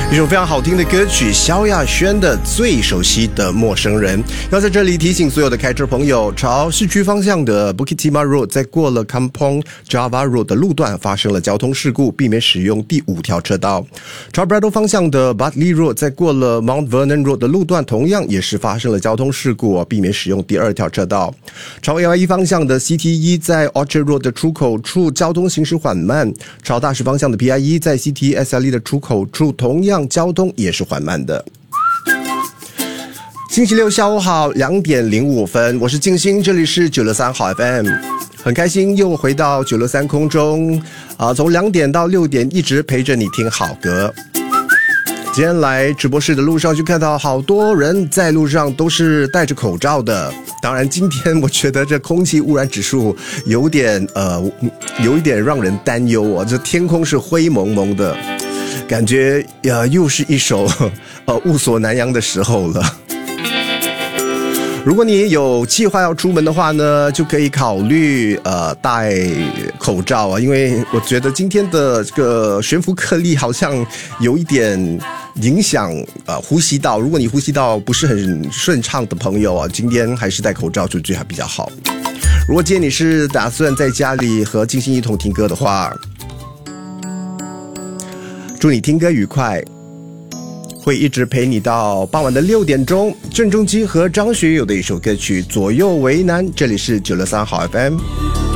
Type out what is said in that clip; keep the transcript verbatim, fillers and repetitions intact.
一首非常好听的歌曲，萧亚轩的最熟悉的陌生人。要在这里提醒所有的开车朋友，朝市区方向的 Bukit Timah Road 在过了 Kampong Java Road 的路段发生了交通事故，避免使用第五条车道。朝 Braddell 方向的 Bartley Road 在过了 Mount Vernon Road 的路段同样也是发生了交通事故，避免使用第二条车道。朝 A Y E 方向的 C T 一 在 Orchard Road 的出口处交通行驶缓慢，朝大石方向的 P I 一 在 C T S L E 的出口处同样交通也是缓慢的。星期六下午好，两点零五分，我是静心，这里是九六三好 F M， 很开心又回到九六三空中啊，从两点到六点一直陪着你听好歌。今天来直播室的路上就看到好多人在路上都是戴着口罩的，当然今天我觉得这空气污染指数有点呃有一点让人担忧啊，这天空是灰蒙蒙的，感觉呃又是一首呃雾锁南洋的时候了。如果你有计划要出门的话呢，就可以考虑呃戴口罩啊，因为我觉得今天的这个悬浮颗粒好像有一点影响呃呼吸道，如果你呼吸道不是很顺畅的朋友啊，今天还是戴口罩就最好比较好。如果今天你是打算在家里和静心一同听歌的话，祝你听歌愉快，会一直陪你到傍晚的六点钟。郑中基和张学友的一首歌曲《左右为难》，这里是九六三好 F M。